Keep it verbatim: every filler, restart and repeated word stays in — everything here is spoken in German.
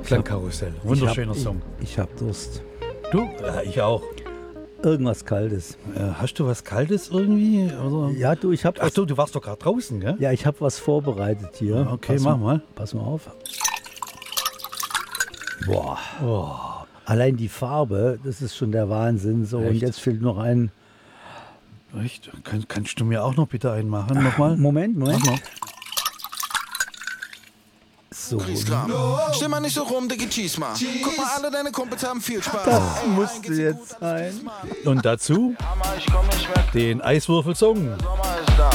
Klangkarussell. Wunderschöner ich hab, Song. Ich, ich hab Durst. Du? Ja, ich auch. Irgendwas Kaltes. Äh, hast du was Kaltes irgendwie? Oder? Ja, du, ich hab Ach was, du, du warst doch gerade draußen, gell? ja, ich habe was vorbereitet hier. Ja, okay, pass mach mal. Pass mal auf. Boah. Oh, Allein die Farbe, das ist schon der Wahnsinn. So, und Echt? jetzt fehlt noch ein. echt? Kann, kannst du mir auch noch bitte einen machen? Nochmal? Moment, Moment. Mach mal. So, Grießkram. Steh mal nicht so rum, Diggi, cheese mal. Guck mal, alle deine Kumpels haben viel Spaß. das Ey, allen musste geht's jetzt gut, sein. diesmal. Und dazu Hammer, ich komm nicht weg, den Eiswürfelsong. Sommer ist da.